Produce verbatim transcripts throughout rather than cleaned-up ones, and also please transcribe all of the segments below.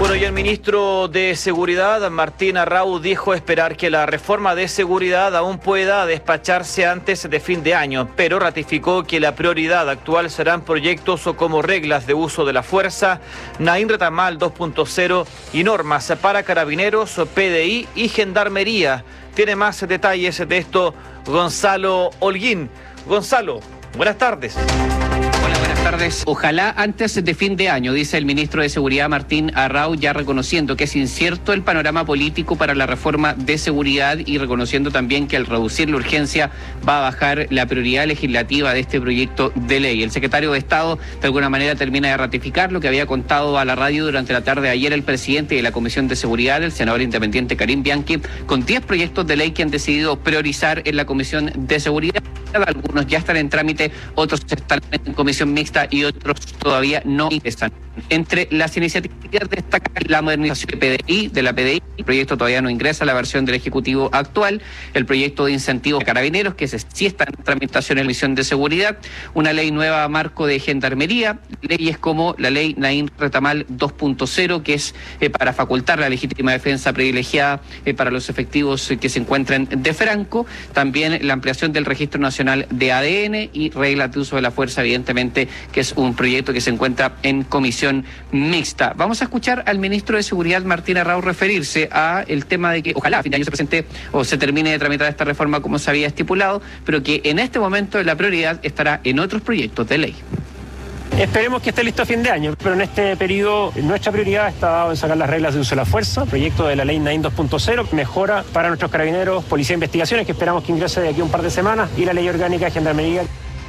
Bueno, y el ministro de Seguridad, Martín Arrau, dijo esperar que la reforma de seguridad aún pueda despacharse antes de fin de año, pero ratificó que la prioridad actual serán proyectos como reglas de uso de la fuerza, Naín Retamal dos punto cero y normas para carabineros, P D I y gendarmería. Tiene más detalles de esto Gonzalo Holguín. Gonzalo, buenas tardes. Hola, buenas tardes. Ojalá antes de fin de año, dice el ministro de Seguridad Martín Arrau, ya reconociendo que es incierto el panorama político para la reforma de seguridad y reconociendo también que al reducir la urgencia va a bajar la prioridad legislativa de este proyecto de ley. El secretario de Estado de alguna manera termina de ratificar lo que había contado a la radio durante la tarde de ayer el presidente de la Comisión de Seguridad, el senador independiente Karim Bianchi, con diez proyectos de ley que han decidido priorizar en la Comisión de Seguridad. Algunos ya están en trámite, otros están en comisión mixta y otros todavía no ingresan. Entre las iniciativas destaca la modernización de P D I, de la P D I. El proyecto todavía no ingresa a la versión del Ejecutivo actual. El proyecto de incentivos de carabineros, que sí está en tramitación en la Comisión de Seguridad. Una ley nueva marco de gendarmería. Leyes como la ley Naín Retamal dos punto cero, que es eh, para facultar la legítima defensa privilegiada eh, para los efectivos eh, que se encuentran de Franco. También la ampliación del Registro Nacional de A D N y reglas de uso de la fuerza, evidentemente, que es un proyecto que se encuentra en comisión mixta. Vamos a escuchar al ministro de Seguridad, Martín Arrau, referirse a el tema de que ojalá a fin de año se presente o se termine de tramitar esta reforma como se había estipulado, pero que en este momento la prioridad estará en otros proyectos de ley. Esperemos que esté listo a fin de año, pero en este periodo nuestra prioridad está en sacar las reglas de uso de la fuerza, proyecto de la ley Naín dos punto cero, mejora para nuestros carabineros, policía de investigaciones, que esperamos que ingrese de aquí a un par de semanas, y la ley orgánica de gendarmería.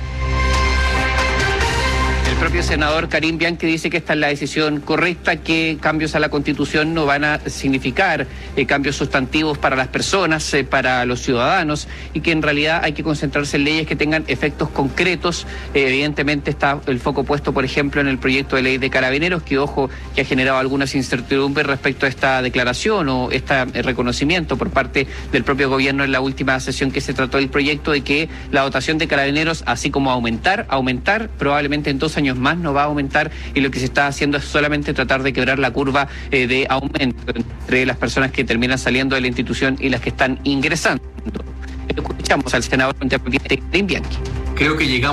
El propio senador Karim Bianchi dice que esta es la decisión correcta, que cambios a la Constitución no van a significar eh, cambios sustantivos para las personas, eh, para los ciudadanos, y que en realidad hay que concentrarse en leyes que tengan efectos concretos. Eh, evidentemente está el foco puesto, por ejemplo, en el proyecto de ley de carabineros, que ojo, que ha generado algunas incertidumbres respecto a esta declaración o este eh, reconocimiento por parte del propio gobierno en la última sesión que se trató del proyecto, de que la dotación de carabineros, así como aumentar, aumentar, probablemente en dos años más no va a aumentar, y lo que se está haciendo es solamente tratar de quebrar la curva eh, de aumento entre las personas que terminan saliendo de la institución y las que están ingresando. Escuchamos al senador independiente Karim Bianchi. Creo que llegamos